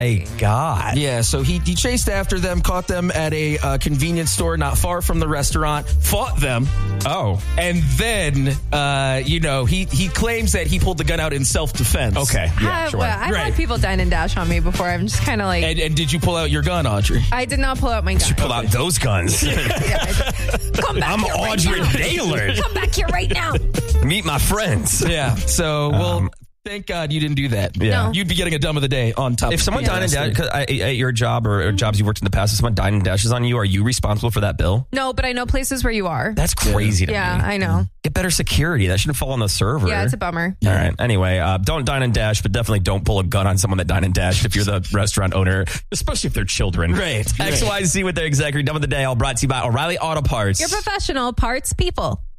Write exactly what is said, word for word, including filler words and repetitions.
Hey, God. Yeah, so he, he chased after them, caught them at a uh, convenience store not far from the restaurant, fought them. Oh. And then, uh, you know, he, he claims that he pulled the gun out in self-defense. Okay. Yeah, Uh, sure. well, I've Right. had people dine and dash on me before. I'm just kind of like, And, and did you pull out your gun, Audrey? I did not pull out my gun. Pull out those guns. Yeah, I did. Come back I'm here right Audrey now. Gaylord. Come back here right now. Meet my friends. Yeah. So, well, Um, thank God you didn't do that. Yeah. No. You'd be getting a dumb of the day on top. If of someone the dined and rest. dashes, at your job or, or jobs you've worked in the past, if someone dined and dashes on you, are you responsible for that bill? No, but I know places where you are. That's crazy to Yeah, me. I know. Get better security. That shouldn't fall on the server. Yeah, it's a bummer. All right. Anyway, uh, don't dine and dash, but definitely don't pull a gun on someone that dined and dashed if you're the restaurant owner, especially if they're children. Right. X Y Z with their executive dumb of the day, all brought to you by O'Reilly Auto Parts. You're professional parts people.